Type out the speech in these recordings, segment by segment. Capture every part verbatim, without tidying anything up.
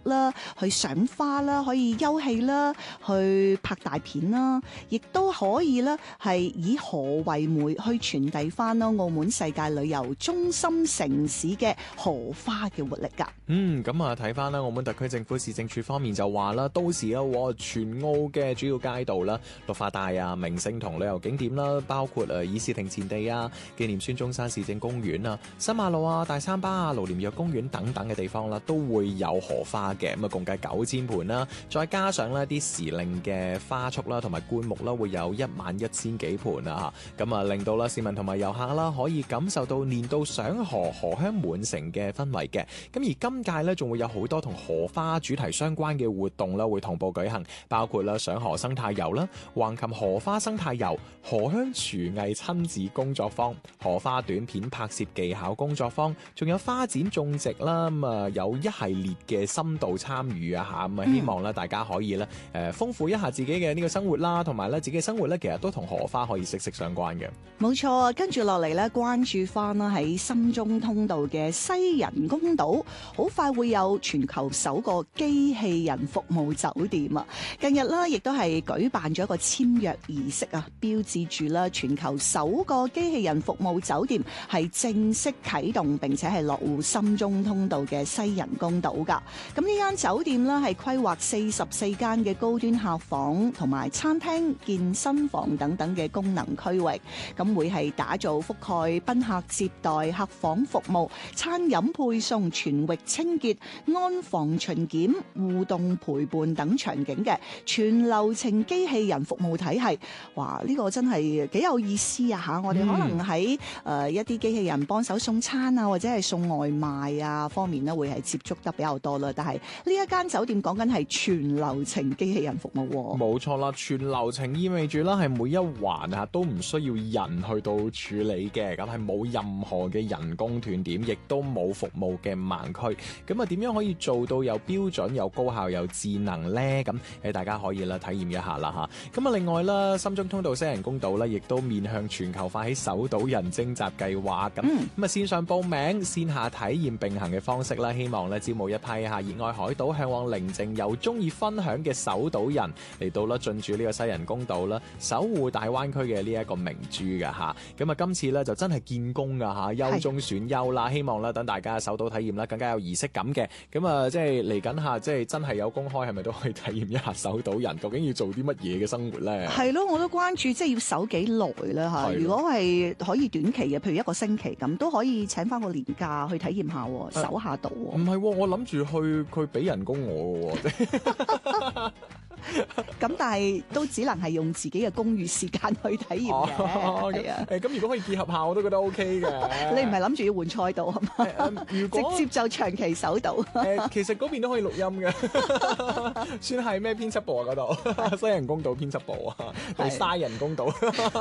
啦，去賞花啦，可以休憩啦，去拍大片啦，亦都可以咧係以河為媒去傳遞翻咯澳門世界旅遊中心城市嘅荷花嘅活力㗎。 嗯，咁啊睇翻啦，澳門特區政府市政處方面就話啦，到時啊，全澳嘅主要街道啦、綠化帶啊、名勝同旅遊景點啦，包括誒議事亭前地啊、紀念孫中山市政公園啊、新馬路啊、大三巴啊、盧廉若公園等等嘅地方啦，都會有荷花嘅。咁啊，共計九千盆啦，再加上呢啲時令嘅花束啦，同埋灌木啦，會有一萬一千幾盆啊嚇。咁啊，令到啦市民同埋遊客啦，可以感受到年度賞荷、荷香滿城嘅氛圍嘅。咁而今屆咧，仲會有好多同荷花主題相關嘅活動啦，會同步舉行，包括啦賞荷生態遊啦、橫琴荷花生態遊、荷香廚藝親子工作坊、荷花短片拍攝技巧工作坊，仲有花展種植啦，咁啊有一系列嘅深度參與啊嚇，咁啊希望咧大家可以咧誒豐富一下自己嘅呢個生活啦，同埋咧自己嘅生活咧其實都同荷花可以息息相關嘅。 冇錯，跟住落嚟咧，關注翻啦喺深中通道嘅西人工島，好快會有全球首個機器人服務酒店啊！近日啦，亦都係舉辦咗一個簽約儀式啊，標誌住啦全球首個機器人服務酒店係正式啟動，並且係落戶深中通道嘅西人工島㗎。咁呢間酒店呢，係規劃四十四間嘅高端客房同埋餐廳、健身房等等嘅功能區域，咁會係打造覆蓋賓客接待、客房服務、餐飲配送、全域清潔、安防巡檢、互動陪伴等場景嘅全流程機器人服務體系。哇！呢、這個真係幾有意思啊嚇！我哋可能喺誒、呃、一啲機器人幫手送餐啊，或者係送外賣啊方面咧，會係接觸得比較多啦。但係呢一間酒店講緊係全流程機器人服務、啊， 冇錯啦，全流程意味住啦係每一環啊都唔需要人去到處理嘅，咁係冇任何嘅人工斷點，亦都冇服務嘅盲區。咁啊點樣可以做到又標準又高效又智能呢？咁誒大家可以啦體驗一下啦嚇。咁啊另外啦，深中通道西人工島咧，亦都面向全球發起首島人徵集計劃。咁咁啊線上報名、線下體驗並行嘅方式啦，希望咧招募一批嚇熱愛海島、向往寧靜又中意分享嘅首島人嚟到啦進駐呢個西人工島啦，守護大灣區嘅呢一個明珠㗎嚇。咁啊今次咧就真係見功㗎嚇，優中選優啦，希望咧等大家首島體驗啦更加有儀式感嘅。咁啊即係嚟緊下，即係真係有公開，係咪都可以體驗一下首島人究竟要做啲乜嘢嘅生活咧？係咯， 我都關注，即係要守幾耐啦嚇。如果係可以短期嘅，譬如一個星期咁，都可以請翻個年假去體驗下，守下島。 唔係，我諗住去佢俾人工我嘅。 咁但係都只能係用自己嘅公餘時間去體驗嘅，係啊。 誒咁如果可以結合下，我都覺得 OK 嘅。 你唔係諗住要換賽道係嘛？如果直接就長期守島。 誒其實嗰邊都可以錄音嘅，算係咩編輯部啊嗰度？西人工島編輯部啊，定沙人工島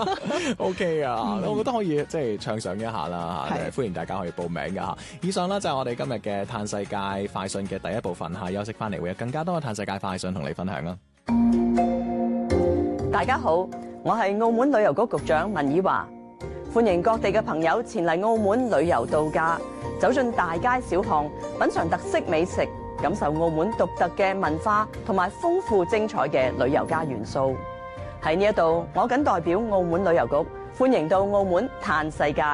？OK 啊，我覺得可以即係暢想一下啦嚇，歡迎大家可以報名㗎嚇。以上咧就係我哋今日嘅嘆世界快訊嘅第一部分嚇，休息翻嚟會有更加多嘅嘆世界快訊同你分享啦。 大家好，我係澳門旅遊局局長文綺華，歡迎各地嘅朋友前嚟澳門旅遊度假，走進大街小巷，品嘗特色美食，感受澳門獨特嘅文化同埋豐富精彩嘅旅遊加元素。喺呢一度，我謹代表澳門旅遊局歡迎到澳門嘆世界。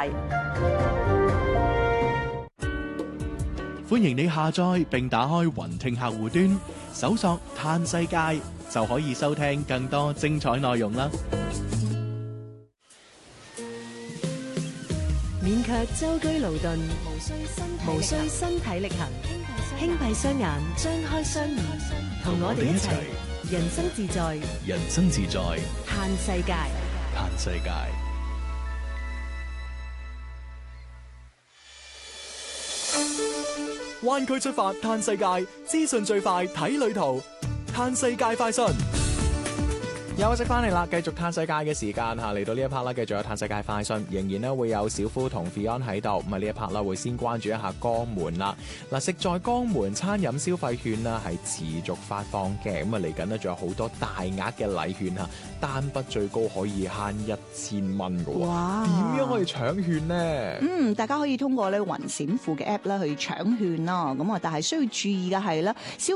歡迎你下載並打開雲聽客戶端，搜索嘆世界就可以收聽更多精彩內容啦。 免卻舟車勞頓，無需身體力行，輕閉雙眼，張開雙耳，同我哋一齊人生自在， 人生自在， 嘆世界， 嘆世界。灣區出發嘆世界，資訊最快睇旅途，嘆世界快訊。 休息翻嚟啦，繼續嘆世界嘅時間嚇，嚟到呢一 part 啦，繼續有嘆世界快訊，仍然咧會有小夫同 Fion 喺度，咁啊呢一 part 啦會先關注一下江門啦。嗱，食在江門餐飲消費券啦係持續發放嘅，咁啊嚟緊呢仲有好多大額嘅禮券嚇，單筆最高可以慳一千蚊嘅喎。哇！點樣可以搶券呢？ 嗯，大家可以通過咧雲閃付嘅 app 咧去搶券啦。咁啊，但係需要注意嘅係咧，消